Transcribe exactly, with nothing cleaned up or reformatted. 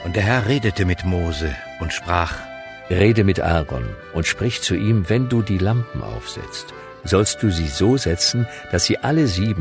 Und der Herr redete mit Mose und sprach: Rede mit Aaron und sprich zu ihm, wenn du die Lampen aufsetzt, sollst du sie so setzen, dass sie alle sieben